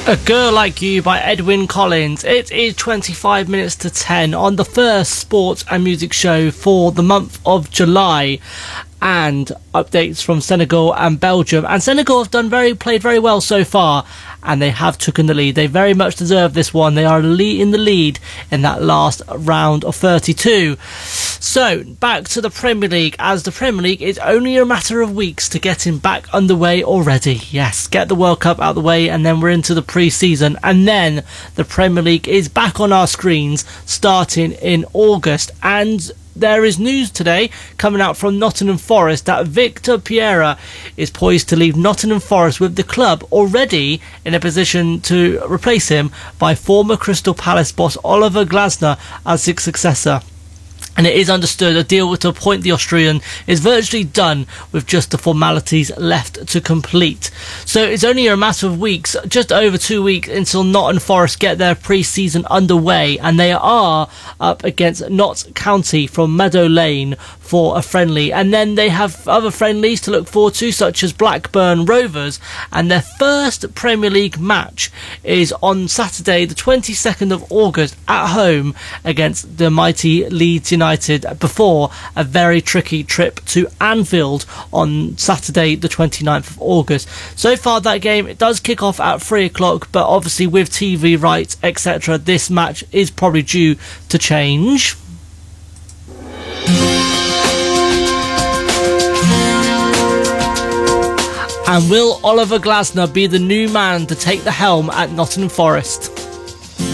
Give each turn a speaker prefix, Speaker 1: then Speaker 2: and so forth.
Speaker 1: A Girl Like You by Edwyn Collins. It is 25 minutes to 10 on the first sports and music show for the month of July. And updates from Senegal and Belgium. And Senegal have played very well so far, and they have taken the lead. They very much deserve this one. They are in the lead in that last round of 32. So, back to the Premier League, as the Premier League is only a matter of weeks to getting back underway already. Yes, get the World Cup out of the way, and then we're into the pre-season, and then the Premier League is back on our screens starting in August. And there is news today coming out from Nottingham Forest that Victor Piera is poised to leave Nottingham Forest, with the club already in a position to replace him by former Crystal Palace boss Oliver Glasner as his successor. And it is understood a deal to appoint the Austrian is virtually done, with just the formalities left to complete. So it's only a matter of weeks, just over 2 weeks, until Nottingham Forest get their pre-season underway, and they are up against Notts County from Meadow Lane for a friendly. And then they have other friendlies to look forward to, such as Blackburn Rovers, and their first Premier League match is on Saturday the 22nd of August at home against the mighty Leeds United, before a very tricky trip to Anfield on Saturday the 29th of August. So far that game, it does kick off at 3 o'clock, but obviously with TV rights etc, this match is probably due to change. And will Oliver Glasner be the new man to take the helm at Nottingham Forest?